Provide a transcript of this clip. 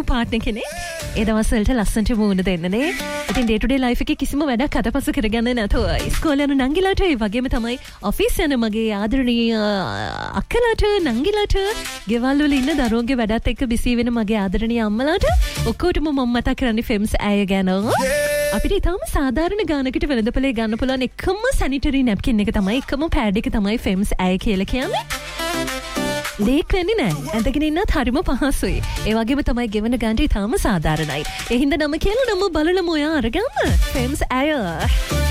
Partner කෙනෙක්. ඒ දවස්වලට ලස්සනට වුණ දෙන්නනේ. ඉතින් ඩේ ටු ඩේ ලයිෆ් එකේ කිසිම වැඩක් අතපසු කරගන්නේ නැතුව ඉස්කෝලේ යන නංගිලාට ඒ වගේම තමයි ඔෆිස් යන මගේ ආදරණීය අක්කලාට නංගිලාට ගෙවල් වල ඉන්න දරුවන්ගේ වැඩත් එක්ක බිසී වෙන මගේ ආදරණීය අම්මලාට ඔක්කොටම මම මතක් කරන්නේ ෆෙම්ස් ඇය ගැන. අපිට ඊටම සාධාරණ ගානකට වෙළඳපොලේ ගන්න පුළුවන් එකම සැනිටරි නැප්කින් එක තමයි එකම පෑඩ් එක තමයි ෆෙම්ස් ඇය කියලා කියන්නේ. ලීක් වෙන්නේ නැහැ. ඇඳගෙන ඉන්නත් හරිම පහසුයි. ඒ වගේම තමයි ගෙවන ගානට ඊටම සාධාරණයි. ඒ හින්දා නම කියලා නම බලලම ඔයා අරගන්න. ෆෙම්ස් ඇය.